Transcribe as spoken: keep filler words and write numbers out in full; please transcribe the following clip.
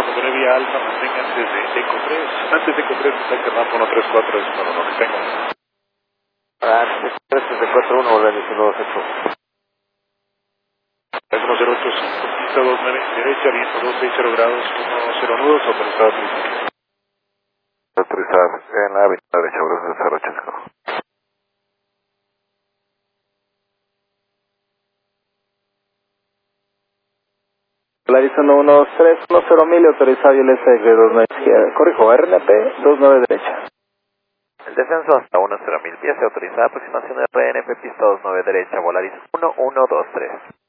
cuatro nueve vía alfa, mantenga antes de Eco tres, antes de Eco tres, contacte rampa uno tres cuatro, es para lo que tengo. Antes de cuatro uno, volver diciendo dos ocho. uno cero ocho cinco, pista dos nueve, derecha, viento dos seis cero grados, uno cero nudos, autorizado a aterrizar. Aterrizar en la avenida derecha, Bravo cero ocho. Polaris uno uno tres uno cero mil, autorizado I L S de dos nueve izquierda. Corrijo, R N P dos nueve derecha. El descenso hasta uno cero mil pies, autorizada aproximación de R N P pista dos nueve derecha, Volaris uno uno dos tres.